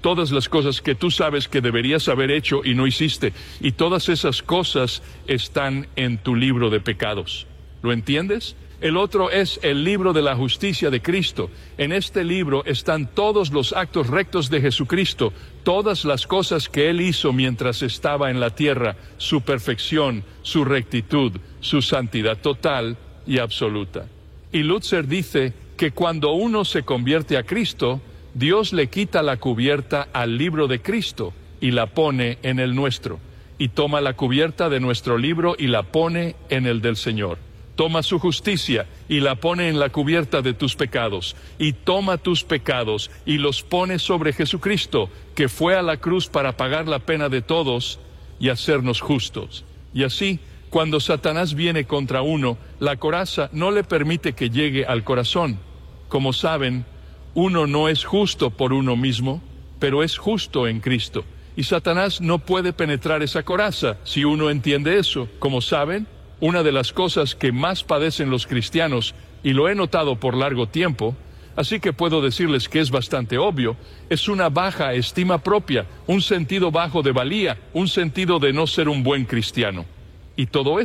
todas las cosas que tú sabes que deberías haber hecho y no hiciste, y todas esas cosas están en tu libro de pecados. ¿Lo entiendes? El otro es el libro de la justicia de Cristo. En este libro están todos los actos rectos de Jesucristo, todas las cosas que Él hizo mientras estaba en la tierra, su perfección, su rectitud, su santidad total y absoluta. Y Lutzer dice que cuando uno se convierte a Cristo, Dios le quita la cubierta al libro de Cristo y la pone en el nuestro, y toma la cubierta de nuestro libro y la pone en el del Señor. Toma su justicia y la pone en la cubierta de tus pecados, y toma tus pecados y los pone sobre Jesucristo, que fue a la cruz para pagar la pena de todos y hacernos justos. Y así, cuando Satanás viene contra uno, la coraza no le permite que llegue al corazón. Como saben, uno no es justo por uno mismo, pero es justo en Cristo. Y Satanás no puede penetrar esa coraza, si uno entiende eso. Como saben, una de las cosas que más padecen los cristianos, y lo he notado por largo tiempo, así que puedo decirles que es bastante obvio, es una baja estima propia, un sentido bajo de valía, un sentido de no ser un buen cristiano. Y todo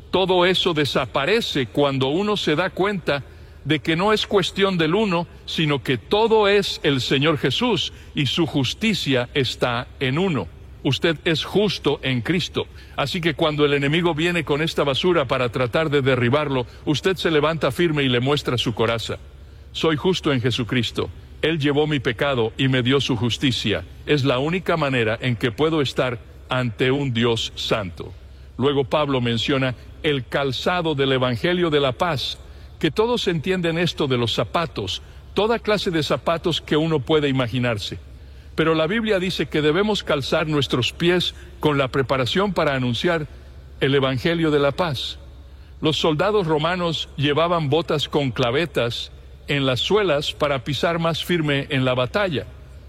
eso desaparece cuando uno se da cuenta de que no es cuestión del uno, sino que todo es el Señor Jesús y su justicia está en uno. Usted es justo en Cristo. Así que cuando el enemigo viene con esta basura para tratar de derribarlo, usted se levanta firme y le muestra su coraza. Soy justo en Jesucristo. Él llevó mi pecado y me dio su justicia. Es la única manera en que puedo estar ante un Dios santo. Luego Pablo menciona el calzado del Evangelio de la paz, que todos entienden esto de los zapatos, toda clase de zapatos que uno puede imaginarse. Pero la Biblia dice que debemos calzar nuestros pies con la preparación para anunciar el Evangelio de la paz. Los soldados romanos llevaban botas con clavetas en las suelas para pisar más firme en la batalla.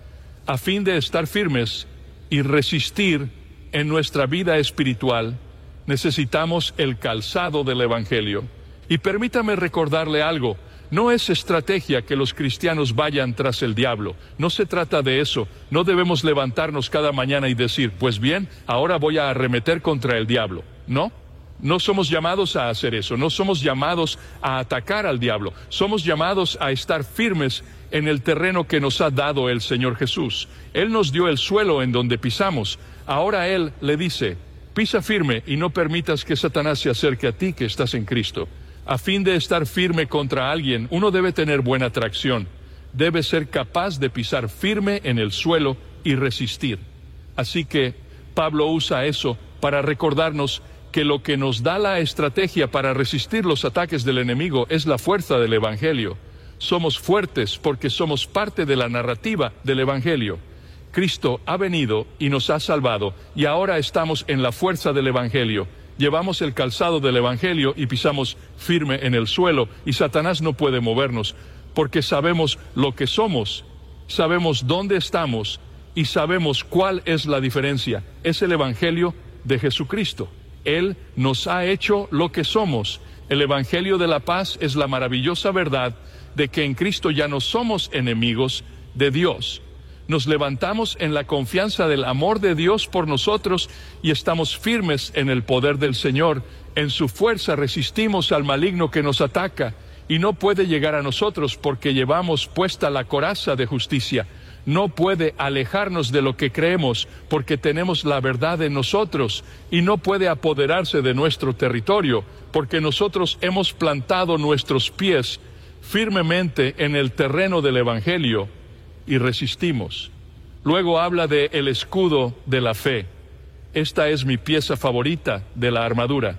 A fin de estar firmes y resistir en nuestra vida espiritual, necesitamos el calzado del Evangelio. Y permítame recordarle algo. No es estrategia que los cristianos vayan tras el diablo. No se trata de eso. No debemos levantarnos cada mañana y decir, pues bien, ahora voy a arremeter contra el diablo. No, no somos llamados a hacer eso. No somos llamados a atacar al diablo. Somos llamados a estar firmes en el terreno que nos ha dado el Señor Jesús. Él nos dio el suelo en donde pisamos. Ahora Él le dice, pisa firme y no permitas que Satanás se acerque a ti que estás en Cristo. A fin de estar firme contra alguien, uno debe tener buena tracción. Debe ser capaz de pisar firme en el suelo y resistir. Así que Pablo usa eso para recordarnos que lo que nos da la estrategia para resistir los ataques del enemigo es la fuerza del Evangelio. Somos fuertes porque somos parte de la narrativa del Evangelio. Cristo ha venido y nos ha salvado, y ahora estamos en la fuerza del Evangelio. Llevamos el calzado del Evangelio y pisamos firme en el suelo, y Satanás no puede movernos, porque sabemos lo que somos, sabemos dónde estamos y sabemos cuál es la diferencia. Es el Evangelio de Jesucristo. Él nos ha hecho lo que somos. El Evangelio de la paz es la maravillosa verdad de que en Cristo ya no somos enemigos de Dios. Nos levantamos en la confianza del amor de Dios por nosotros y estamos firmes en el poder del Señor. En su fuerza resistimos al maligno que nos ataca y no puede llegar a nosotros porque llevamos puesta la coraza de justicia. No puede alejarnos de lo que creemos porque tenemos la verdad en nosotros, y no puede apoderarse de nuestro territorio porque nosotros hemos plantado nuestros pies firmemente en el terreno del Evangelio y resistimos. Luego habla de el escudo de la fe. Esta es mi pieza favorita de la armadura.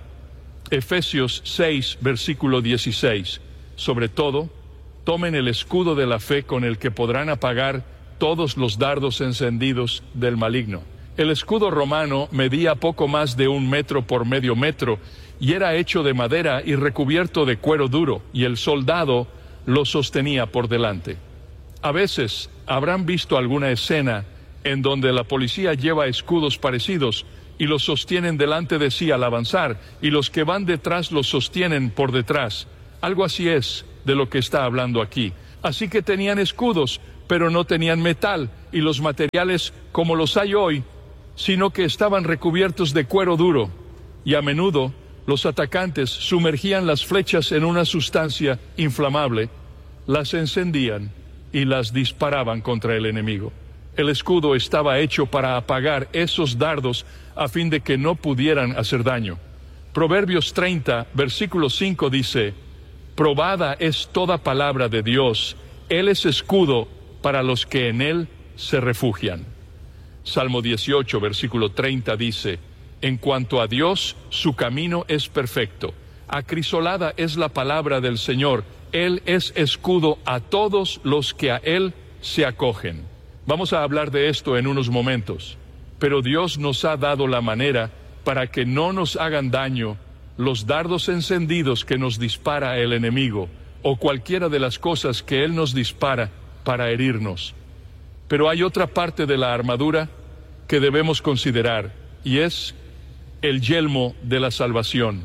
Efesios 6, versículo 16. Sobre todo, tomen el escudo de la fe con el que podrán apagar todos los dardos encendidos del maligno. El escudo romano medía poco más de 1 metro por medio metro y era hecho de madera y recubierto de cuero duro, y el soldado lo sostenía por delante. A veces habrán visto alguna escena en donde la policía lleva escudos parecidos y los sostienen delante de sí al avanzar, y los que van detrás los sostienen por detrás. Algo así es de lo que está hablando aquí. Así que tenían escudos, pero no tenían metal y los materiales como los hay hoy, sino que estaban recubiertos de cuero duro, y a menudo los atacantes sumergían las flechas en una sustancia inflamable, las encendían y las disparaban contra el enemigo. El escudo estaba hecho para apagar esos dardos a fin de que no pudieran hacer daño. Proverbios 30, versículo 5 dice: probada es toda palabra de Dios, Él es escudo para los que en Él se refugian. Salmo 18, versículo 30 dice: en cuanto a Dios, su camino es perfecto. Acrisolada es la palabra del Señor, Él es escudo a todos los que a Él se acogen. Vamos a hablar de esto en unos momentos, pero Dios nos ha dado la manera para que no nos hagan daño los dardos encendidos que nos dispara el enemigo, o cualquiera de las cosas que Él nos dispara para herirnos. Pero hay otra parte de la armadura que debemos considerar, y es el yelmo de la salvación.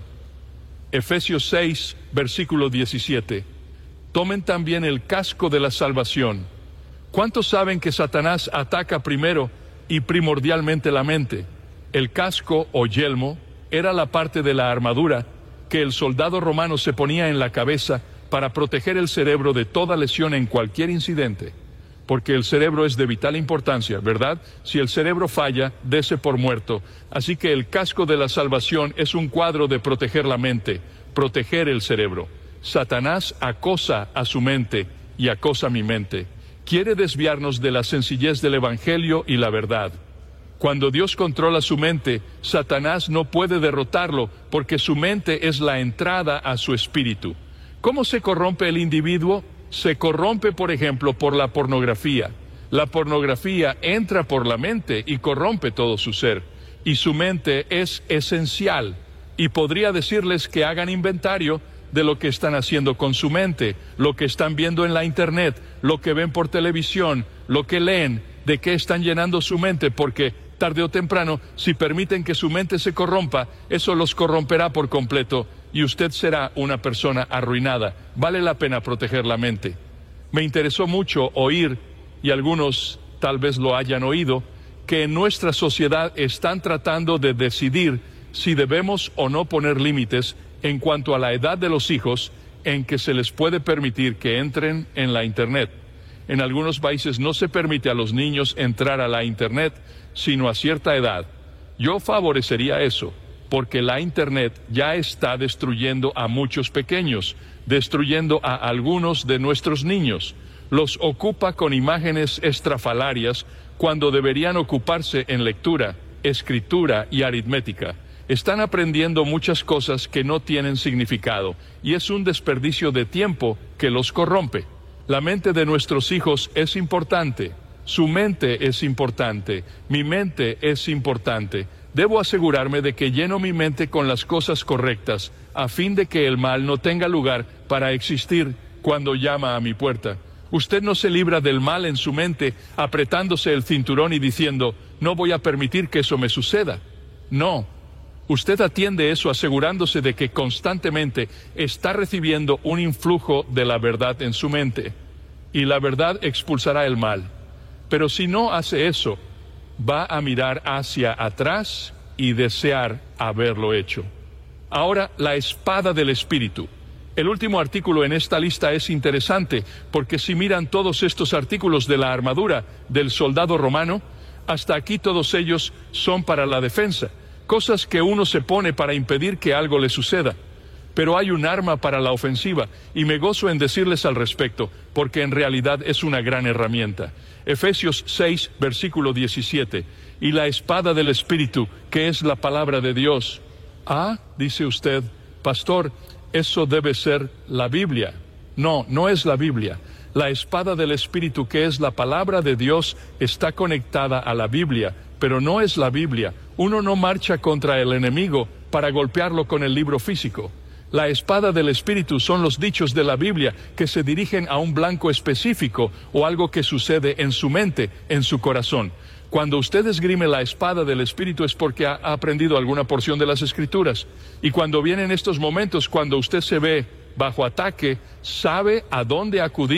Efesios 6, versículo 17. Tomen también el casco de la salvación. ¿Cuántos saben que Satanás ataca primero y primordialmente la mente? El casco o yelmo era la parte de la armadura que el soldado romano se ponía en la cabeza para proteger el cerebro de toda lesión en cualquier incidente. Porque el cerebro es de vital importancia, ¿verdad? Si el cerebro falla, dése por muerto. Así que el casco de la salvación es un cuadro de proteger la mente, proteger el cerebro. Satanás acosa a su mente y acosa mi mente. Quiere desviarnos de la sencillez del Evangelio y la verdad. Cuando Dios controla su mente, Satanás no puede derrotarlo, porque su mente es la entrada a su espíritu. ¿Cómo se corrompe el individuo? Se corrompe, por ejemplo, por la pornografía. La pornografía entra por la mente y corrompe todo su ser. Y su mente es esencial. Y podría decirles que hagan inventario de lo que están haciendo con su mente, lo que están viendo en la internet, lo que ven por televisión, lo que leen, de qué están llenando su mente, porque tarde o temprano, si permiten que su mente se corrompa, eso los corromperá por completo y usted será una persona arruinada. Vale la pena proteger la mente. Me interesó mucho oír, y algunos tal vez lo hayan oído, que en nuestra sociedad están tratando de decidir si debemos o no poner límites en cuanto a la edad de los hijos en que se les puede permitir que entren en la internet. En algunos países no se permite a los niños entrar a la internet sino a cierta edad. Yo favorecería eso, porque la internet ya está destruyendo a muchos pequeños, destruyendo a algunos de nuestros niños. Los ocupa con imágenes estrafalarias cuando deberían ocuparse en lectura, escritura y aritmética. Están aprendiendo muchas cosas que no tienen significado, y es un desperdicio de tiempo que los corrompe. La mente de nuestros hijos es importante, su mente es importante, mi mente es importante. Debo asegurarme de que lleno mi mente con las cosas correctas, a fin de que el mal no tenga lugar para existir cuando llama a mi puerta. Usted no se libra del mal en su mente apretándose el cinturón y diciendo, no voy a permitir que eso me suceda. No. Usted atiende eso asegurándose de que constantemente está recibiendo un influjo de la verdad en su mente, y la verdad expulsará el mal. Pero si no hace eso, va a mirar hacia atrás y desear haberlo hecho. Ahora, la espada del Espíritu. El último artículo en esta lista es interesante, porque si miran todos estos artículos de la armadura del soldado romano, hasta aquí todos ellos son para la defensa. Cosas que uno se pone para impedir que algo le suceda. Pero hay un arma para la ofensiva, y me gozo en decirles al respecto, porque en realidad es una gran herramienta. Efesios 6, versículo 17, y la espada del Espíritu, que es la palabra de Dios. Ah, dice usted, pastor, eso debe ser la Biblia. No, no es la Biblia. La espada del Espíritu, que es la palabra de Dios, está conectada a la Biblia, pero no es la Biblia. Uno no marcha contra el enemigo para golpearlo con el libro físico. La espada del Espíritu son los dichos de la Biblia que se dirigen a un blanco específico o algo que sucede en su mente, en su corazón. Cuando usted esgrime la espada del Espíritu es porque ha aprendido alguna porción de las Escrituras. Y cuando vienen estos momentos, cuando usted se ve bajo ataque, sabe a dónde acudir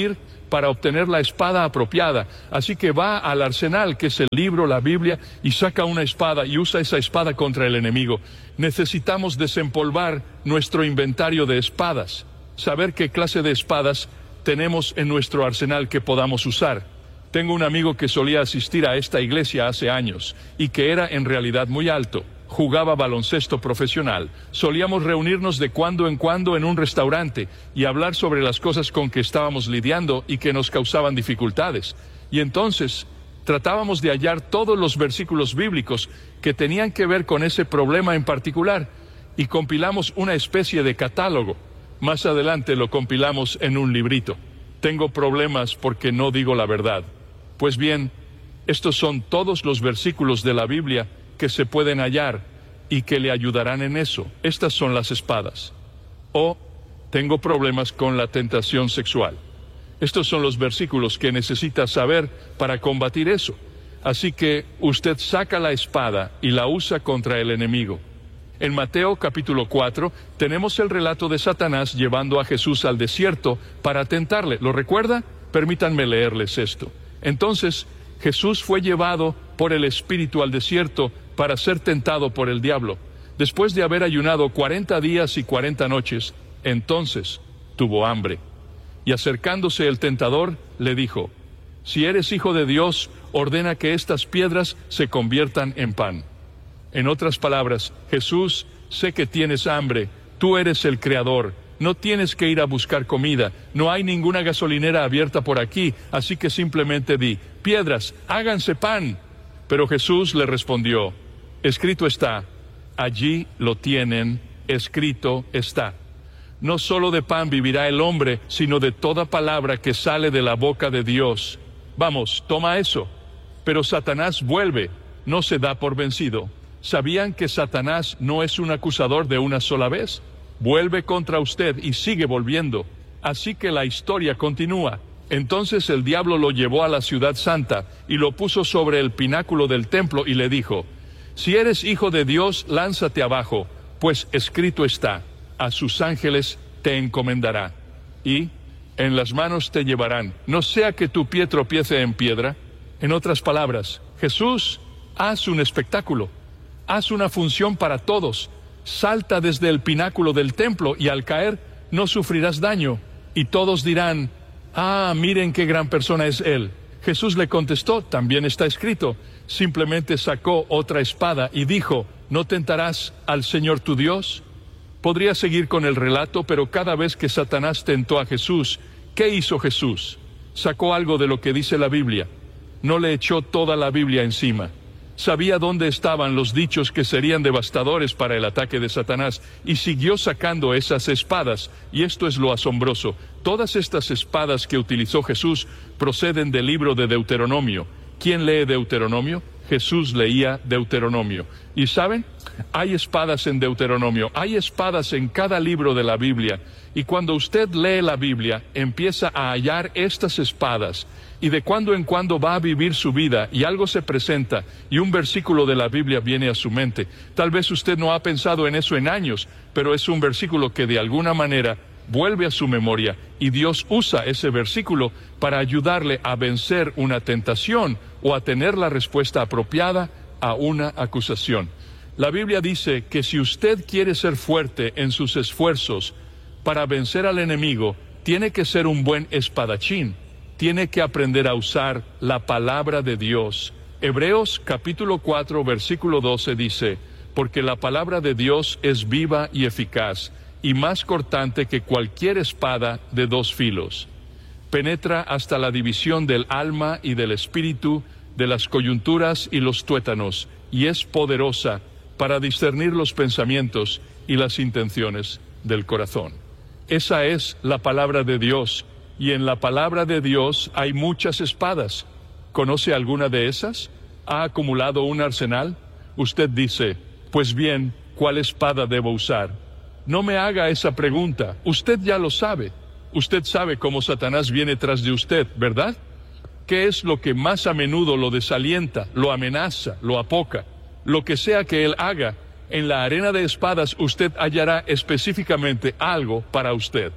para obtener la espada apropiada. Así que va al arsenal, que es el libro, la Biblia, y saca una espada y usa esa espada contra el enemigo. Necesitamos desempolvar nuestro inventario de espadas, saber qué clase de espadas tenemos en nuestro arsenal que podamos usar. Tengo un amigo que solía asistir a esta iglesia hace años y que era en realidad muy alto. Jugaba baloncesto profesional. Solíamos reunirnos de cuando en cuando en un restaurante y hablar sobre las cosas con que estábamos lidiando y que nos causaban dificultades. Y entonces tratábamos de hallar todos los versículos bíblicos que tenían que ver con ese problema en particular y compilamos una especie de catálogo. Más adelante lo compilamos en un librito. Tengo problemas porque no digo la verdad. Pues bien, estos son todos los versículos de la Biblia que se pueden hallar y que le ayudarán en eso. Estas son las espadas. O tengo problemas con la tentación sexual. Estos son los versículos que necesita saber para combatir eso. Así que usted saca la espada y la usa contra el enemigo. En Mateo capítulo 4 tenemos el relato de Satanás llevando a Jesús al desierto para tentarle. ¿Lo recuerda? Permítanme leerles esto. Entonces Jesús fue llevado por el Espíritu al desierto para ser tentado por el diablo. Después de haber ayunado 40 días y 40 noches, entonces tuvo hambre. Y acercándose el tentador, le dijo: si eres hijo de Dios, ordena que estas piedras se conviertan en pan. En otras palabras, Jesús, sé que tienes hambre, tú eres el Creador, no tienes que ir a buscar comida, no hay ninguna gasolinera abierta por aquí, así que simplemente di: piedras, háganse pan. Pero Jesús le respondió: escrito está, allí lo tienen, escrito está. No solo de pan vivirá el hombre, sino de toda palabra que sale de la boca de Dios. Vamos, toma eso. Pero Satanás vuelve, no se da por vencido. ¿Sabían que Satanás no es un acusador de una sola vez? Vuelve contra usted y sigue volviendo. Así que la historia continúa. Entonces el diablo lo llevó a la ciudad santa y lo puso sobre el pináculo del templo y le dijo: si eres hijo de Dios, lánzate abajo, pues escrito está, a sus ángeles te encomendará, y en las manos te llevarán, no sea que tu pie tropiece en piedra. En otras palabras, Jesús, haz un espectáculo, haz una función para todos, salta desde el pináculo del templo y al caer no sufrirás daño, y todos dirán: ah, miren qué gran persona es él. Jesús le contestó: también está escrito. Simplemente sacó otra espada y dijo: ¿no tentarás al Señor tu Dios? Podría seguir con el relato, pero cada vez que Satanás tentó a Jesús, ¿qué hizo Jesús? Sacó algo de lo que dice la Biblia. No le echó toda la Biblia encima. Sabía dónde estaban los dichos que serían devastadores para el ataque de Satanás y siguió sacando esas espadas. Y esto es lo asombroso. Todas estas espadas que utilizó Jesús proceden del libro de Deuteronomio. ¿Quién lee Deuteronomio? Jesús leía Deuteronomio. ¿Y saben? Hay espadas en Deuteronomio, hay espadas en cada libro de la Biblia. Y cuando usted lee la Biblia, empieza a hallar estas espadas. Y de cuando en cuando va a vivir su vida y algo se presenta y un versículo de la Biblia viene a su mente. Tal vez usted no ha pensado en eso en años, pero es un versículo que de alguna manera vuelve a su memoria y Dios usa ese versículo para ayudarle a vencer una tentación o a tener la respuesta apropiada a una acusación. La Biblia dice que si usted quiere ser fuerte en sus esfuerzos para vencer al enemigo, tiene que ser un buen espadachín. Tiene que aprender a usar la palabra de Dios. Hebreos capítulo 4 versículo 12 dice: porque la palabra de Dios es viva y eficaz, y más cortante que cualquier espada de dos filos. Penetra hasta la división del alma y del espíritu, de las coyunturas y los tuétanos, y es poderosa para discernir los pensamientos y las intenciones del corazón. Esa es la palabra de Dios. Y en la palabra de Dios hay muchas espadas. ¿Conoce alguna de esas? ¿Ha acumulado un arsenal? Usted dice: pues bien, ¿cuál espada debo usar? No me haga esa pregunta. Usted ya lo sabe. Usted sabe cómo Satanás viene tras de usted, ¿verdad? ¿Qué es lo que más a menudo lo desalienta, lo amenaza, lo apoca? Lo que sea que él haga, en la arena de espadas usted hallará específicamente algo para usted.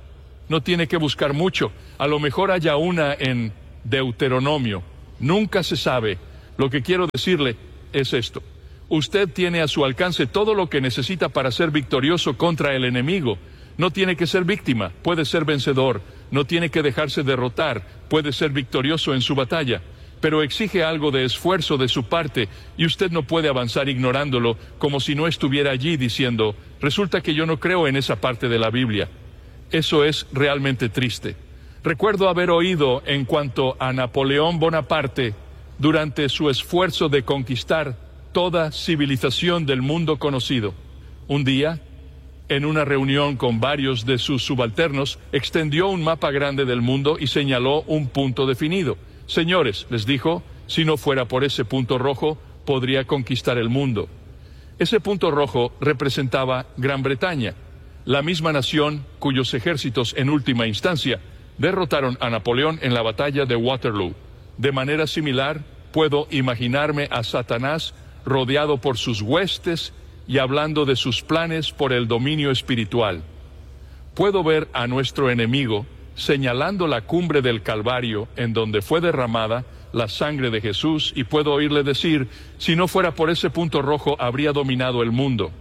no tiene que buscar mucho. A lo mejor haya una en Deuteronomio. Nunca se sabe. Lo que quiero decirle es esto. Usted tiene a su alcance todo lo que necesita para ser victorioso contra el enemigo. No tiene que ser víctima, puede ser vencedor. No tiene que dejarse derrotar, puede ser victorioso en su batalla. Pero exige algo de esfuerzo de su parte y usted no puede avanzar ignorándolo como si no estuviera allí diciendo, resulta que yo no creo en esa parte de la Biblia. Eso es realmente triste. Recuerdo haber oído en cuanto a Napoleón Bonaparte durante su esfuerzo de conquistar toda civilización del mundo conocido. Un día, en una reunión con varios de sus subalternos, extendió un mapa grande del mundo y señaló un punto definido. Señores, les dijo, si no fuera por ese punto rojo, podría conquistar el mundo. Ese punto rojo representaba Gran Bretaña, la misma nación cuyos ejércitos en última instancia derrotaron a Napoleón en la batalla de Waterloo. De manera similar, puedo imaginarme a Satanás rodeado por sus huestes y hablando de sus planes por el dominio espiritual. Puedo ver a nuestro enemigo señalando la cumbre del Calvario en donde fue derramada la sangre de Jesús y puedo oírle decir, si no fuera por ese punto rojo habría dominado el mundo.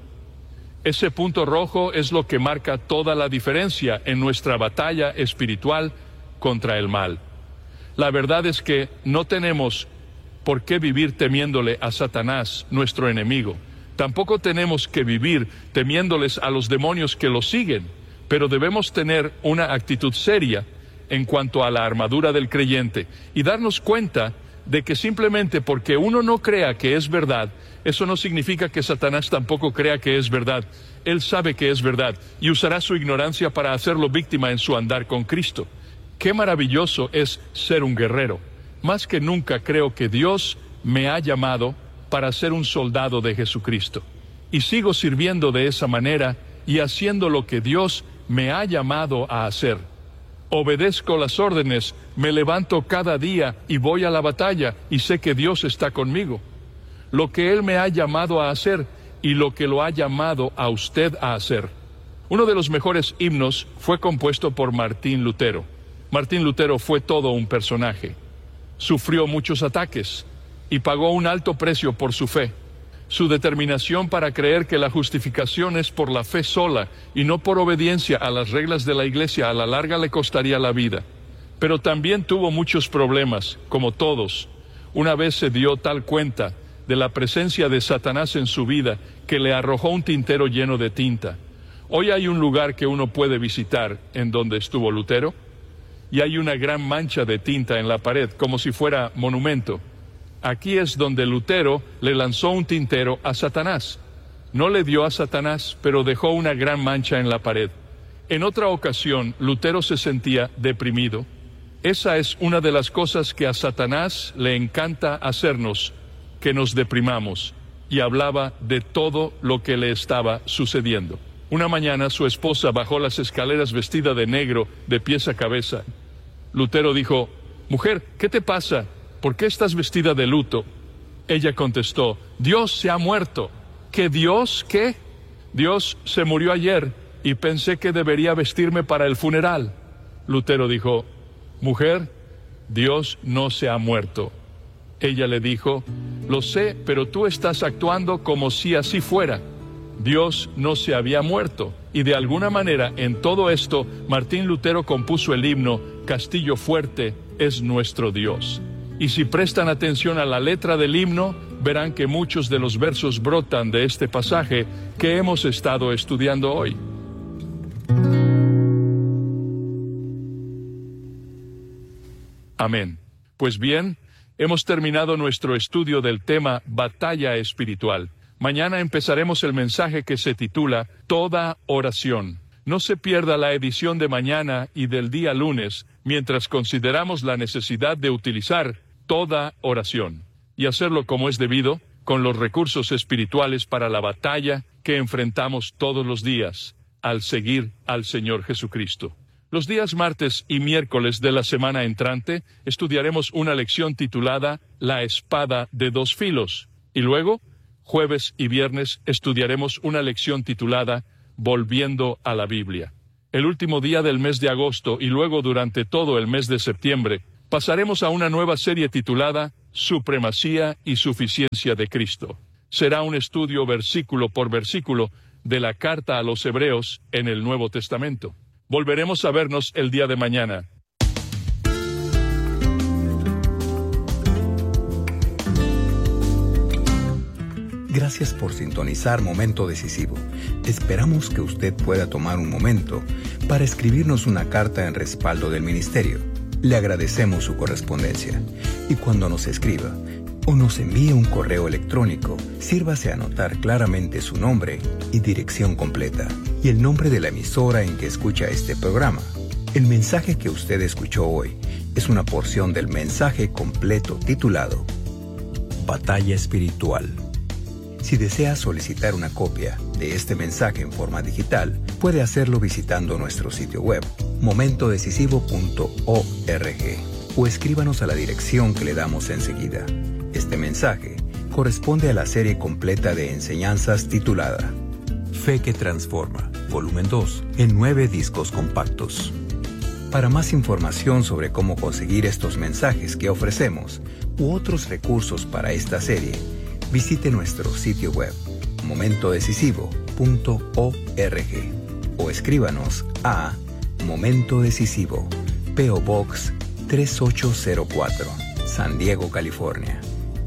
Ese punto rojo es lo que marca toda la diferencia en nuestra batalla espiritual contra el mal. La verdad es que no tenemos por qué vivir temiéndole a Satanás, nuestro enemigo. Tampoco tenemos que vivir temiéndoles a los demonios que los siguen. Pero debemos tener una actitud seria en cuanto a la armadura del creyente y darnos cuenta de que simplemente porque uno no crea que es verdad, eso no significa que Satanás tampoco crea que es verdad. Él sabe que es verdad y usará su ignorancia para hacerlo víctima en su andar con Cristo. Qué maravilloso es ser un guerrero. Más que nunca creo que Dios me ha llamado para ser un soldado de Jesucristo. Y sigo sirviendo de esa manera y haciendo lo que Dios me ha llamado a hacer. Obedezco las órdenes, me levanto cada día y voy a la batalla y sé que Dios está conmigo. Lo que Él me ha llamado a hacer y lo que lo ha llamado a usted a hacer. Uno de los mejores himnos fue compuesto por Martín Lutero. Martín Lutero fue todo un personaje. Sufrió muchos ataques y pagó un alto precio por su fe. Su determinación para creer que la justificación es por la fe sola y no por obediencia a las reglas de la iglesia a la larga le costaría la vida. Pero también tuvo muchos problemas, como todos. Una vez se dio tal cuenta de la presencia de Satanás en su vida que le arrojó un tintero lleno de tinta. Hoy hay un lugar que uno puede visitar en donde estuvo Lutero y hay una gran mancha de tinta en la pared, como si fuera monumento. Aquí es donde Lutero le lanzó un tintero a Satanás. No le dio a Satanás, pero dejó una gran mancha en la pared. En otra ocasión, Lutero se sentía deprimido. Esa es una de las cosas que a Satanás le encanta hacernos, que nos deprimamos. Y hablaba de todo lo que le estaba sucediendo. Una mañana su esposa bajó las escaleras vestida de negro, de pies a cabeza. Lutero dijo, «Mujer, ¿qué te pasa? ¿Por qué estás vestida de luto?» Ella contestó, «Dios se ha muerto». ¿Qué Dios? ¿Qué? Dios se murió ayer y pensé que debería vestirme para el funeral. Lutero dijo, «Mujer, Dios no se ha muerto». Ella le dijo, «Lo sé, pero tú estás actuando como si así fuera». Dios no se había muerto. Y de alguna manera, en todo esto, Martín Lutero compuso el himno «Castillo fuerte es nuestro Dios». Y si prestan atención a la letra del himno, verán que muchos de los versos brotan de este pasaje que hemos estado estudiando hoy. Amén. Pues bien, hemos terminado nuestro estudio del tema Batalla Espiritual. Mañana empezaremos el mensaje que se titula Toda Oración. No se pierda la edición de mañana y del día lunes, mientras consideramos la necesidad de utilizar toda oración y hacerlo como es debido, con los recursos espirituales para la batalla que enfrentamos todos los días al seguir al Señor Jesucristo. Los días martes y miércoles de la semana entrante estudiaremos una lección titulada La espada de dos filos y luego, jueves y viernes, estudiaremos una lección titulada Volviendo a la Biblia. El último día del mes de agosto y luego durante todo el mes de septiembre, pasaremos a una nueva serie titulada Supremacía y Suficiencia de Cristo. Será un estudio versículo por versículo de la carta a los Hebreos en el Nuevo Testamento. Volveremos a vernos el día de mañana. Gracias por sintonizar Momento Decisivo. Esperamos que usted pueda tomar un momento para escribirnos una carta en respaldo del ministerio. Le agradecemos su correspondencia. Y cuando nos escriba o nos envíe un correo electrónico, sírvase a anotar claramente su nombre y dirección completa y el nombre de la emisora en que escucha este programa. El mensaje que usted escuchó hoy es una porción del mensaje completo titulado Batalla Espiritual. Si desea solicitar una copia de este mensaje en forma digital, puede hacerlo visitando nuestro sitio web, momentodecisivo.org, o escríbanos a la dirección que le damos enseguida. Este mensaje corresponde a la serie completa de enseñanzas titulada Fe que Transforma, volumen 2, en 9 discos compactos. Para más información sobre cómo conseguir estos mensajes que ofrecemos u otros recursos para esta serie, visite nuestro sitio web, momentodecisivo.org, o escríbanos a Momento Decisivo, P.O. Box 3804, San Diego, California,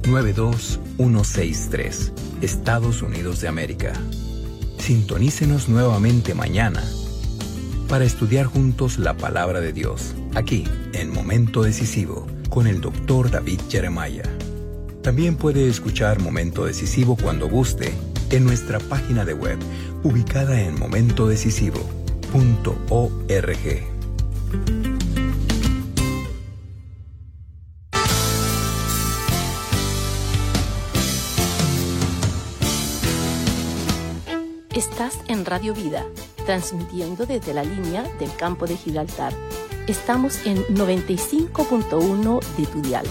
92163, Estados Unidos de América. Sintonícenos nuevamente mañana para estudiar juntos la Palabra de Dios, aquí en Momento Decisivo, con el Dr. David Jeremiah. También puede escuchar Momento Decisivo cuando guste en nuestra página de web, ubicada en momentodecisivo.org. Estás en Radio Vida, transmitiendo desde la línea del campo de Gibraltar. Estamos en 95.1 de tu dial.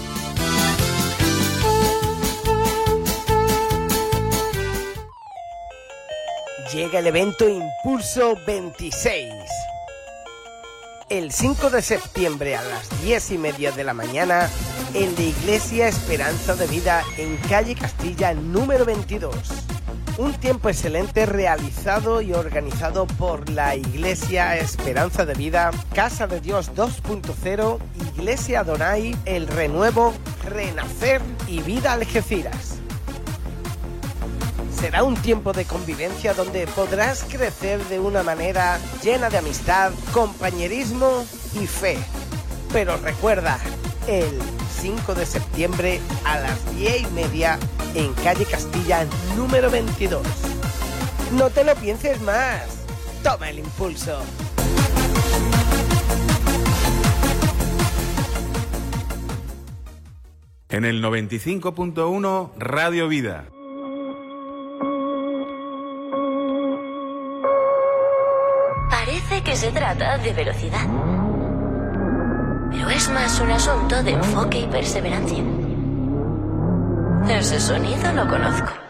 Llega el evento Impulso 26. El 5 de septiembre a las 10:30 de la mañana en la Iglesia Esperanza de Vida en calle Castilla número 22. Un tiempo excelente realizado y organizado por la Iglesia Esperanza de Vida, Casa de Dios 2.0, Iglesia Adonai, El Renuevo, Renacer y Vida Algeciras. Será un tiempo de convivencia donde podrás crecer de una manera llena de amistad, compañerismo y fe. Pero recuerda, el 5 de septiembre a las 10:30 en calle Castilla número 22. No te lo pienses más. Toma el impulso. En el 95.1 Radio Vida. Parece que se trata de velocidad, pero es más un asunto de enfoque y perseverancia. Ese sonido lo conozco.